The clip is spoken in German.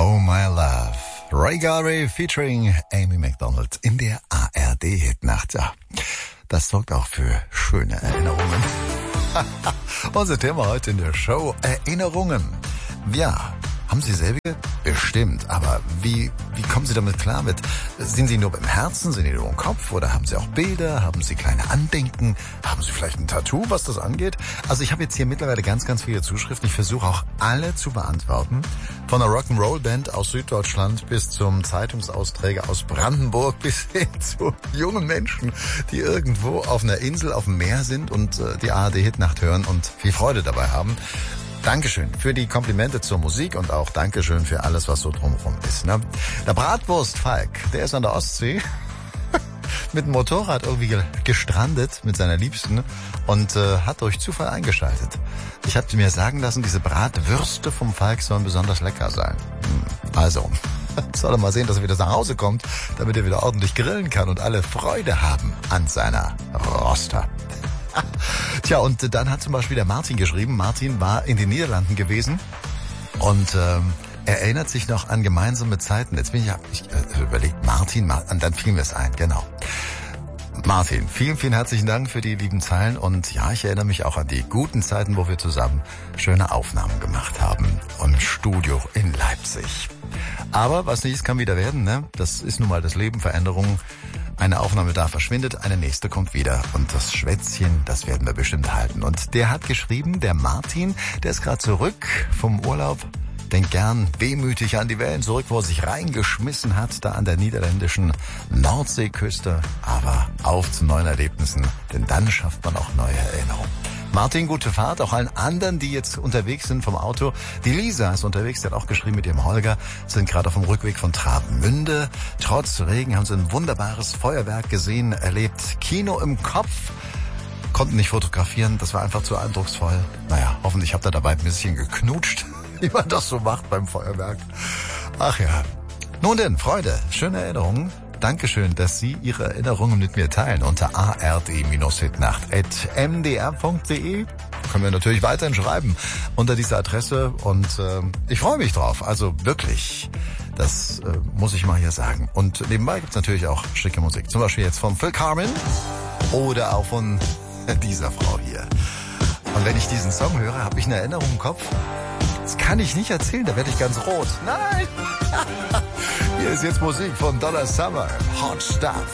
Oh My Love. Ray Garvey featuring Amy Macdonald in der ARD-Hitnacht. Ja, das sorgt auch für schöne Erinnerungen. Unser Thema heute in der Show: Erinnerungen. Ja, haben Sie selbige? Bestimmt. Aber wie kommen Sie damit klar? Sind Sie nur beim Herzen? Sind Sie nur im Kopf? Oder haben Sie auch Bilder? Haben Sie kleine Andenken? Haben Sie vielleicht ein Tattoo, was das angeht? Also ich habe jetzt hier mittlerweile ganz, ganz viele Zuschriften. Ich versuche auch alle zu beantworten. Von einer Rock'n'Roll-Band aus Süddeutschland bis zum Zeitungsausträger aus Brandenburg bis hin zu jungen Menschen, die irgendwo auf einer Insel auf dem Meer sind und die ARD-Hitnacht hören und viel Freude dabei haben. Dankeschön für die Komplimente zur Musik und auch Dankeschön für alles, was so drumherum ist. Ne? Der Bratwurst Falk, der ist an der Ostsee mit dem Motorrad irgendwie gestrandet mit seiner Liebsten und hat durch Zufall eingeschaltet. Ich habe mir sagen lassen, diese Bratwürste vom Falk sollen besonders lecker sein. Also, soll er mal sehen, dass er wieder nach Hause kommt, damit er wieder ordentlich grillen kann und alle Freude haben an seiner Roster. Tja, und dann hat zum Beispiel der Martin geschrieben. Martin war in den Niederlanden gewesen und er erinnert sich noch an gemeinsame Zeiten. Jetzt bin ich überlegt, Martin, und dann fiel mir es ein, genau. Martin, vielen, vielen herzlichen Dank für die lieben Zeilen und ja, ich erinnere mich auch an die guten Zeiten, wo wir zusammen schöne Aufnahmen gemacht haben und Studio in Leipzig. Aber was nicht ist, kann wieder werden, ne? Das ist nun mal das Leben, Veränderungen. Eine Aufnahme da verschwindet, eine nächste kommt wieder. Und das Schwätzchen, das werden wir bestimmt halten. Und der hat geschrieben, der Martin, der ist gerade zurück vom Urlaub, denkt gern wehmütig an die Wellen zurück, wo er sich reingeschmissen hat, da an der niederländischen Nordseeküste. Aber auf zu neuen Erlebnissen, denn dann schafft man auch neue Erinnerungen. Martin, gute Fahrt, auch allen anderen, die jetzt unterwegs sind vom Auto. Die Lisa ist unterwegs, die hat auch geschrieben mit ihrem Holger, sind gerade auf dem Rückweg von Travemünde. Trotz Regen haben sie ein wunderbares Feuerwerk gesehen, erlebt. Kino im Kopf, konnten nicht fotografieren, das war einfach zu eindrucksvoll. Naja, hoffentlich habt ihr dabei ein bisschen geknutscht, wie man das so macht beim Feuerwerk. Ach ja, nun denn, Freude, schöne Erinnerungen. Dankeschön, dass Sie Ihre Erinnerungen mit mir teilen unter ard-hitnacht@mdr.de. Können wir natürlich weiterhin schreiben unter dieser Adresse und ich freue mich drauf. Also wirklich, das muss ich mal hier sagen. Und nebenbei gibt's natürlich auch schicke Musik. Zum Beispiel jetzt von Phil Carmen oder auch von dieser Frau hier. Und wenn ich diesen Song höre, habe ich eine Erinnerung im Kopf. Das kann ich nicht erzählen, da werde ich ganz rot. Nein! Hier ist jetzt Musik von Donna Summer. Hot Stuff.